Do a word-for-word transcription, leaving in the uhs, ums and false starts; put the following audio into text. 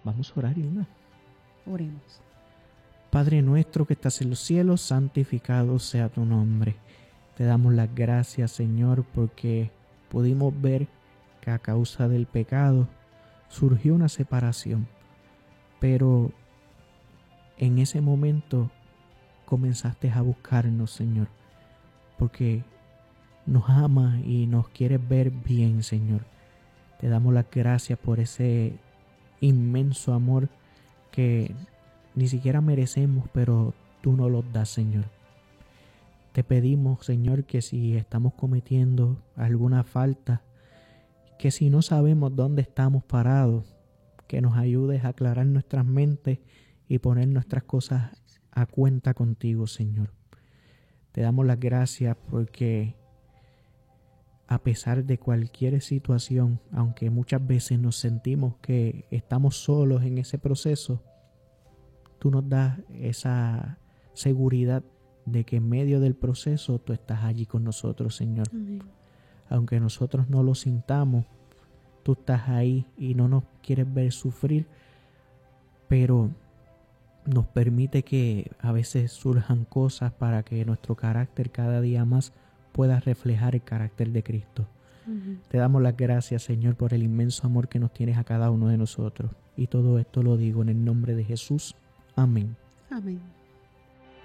Vamos a orar, Hilda. Oremos. Padre nuestro que estás en los cielos, santificado sea tu nombre. Te damos las gracias, Señor, porque pudimos ver que a causa del pecado surgió una separación. Pero en ese momento comenzaste a buscarnos, Señor, porque nos amas y nos quieres ver bien, Señor. Te damos las gracias por ese inmenso amor que ni siquiera merecemos, pero tú nos lo das, Señor. Te pedimos, Señor, que si estamos cometiendo alguna falta, que si no sabemos dónde estamos parados, que nos ayudes a aclarar nuestras mentes y poner nuestras cosas a cuenta contigo, Señor. Te damos las gracias porque a pesar de cualquier situación, aunque muchas veces nos sentimos que estamos solos en ese proceso, tú nos das esa seguridad de que en medio del proceso tú estás allí con nosotros, Señor. Amén. Aunque nosotros no lo sintamos, tú estás ahí y no nos quieres ver sufrir, pero nos permite que a veces surjan cosas para que nuestro carácter cada día más pueda reflejar el carácter de Cristo. Uh-huh. Te damos las gracias, Señor, por el inmenso amor que nos tienes a cada uno de nosotros. Y todo esto lo digo en el nombre de Jesús. Amén. Amén.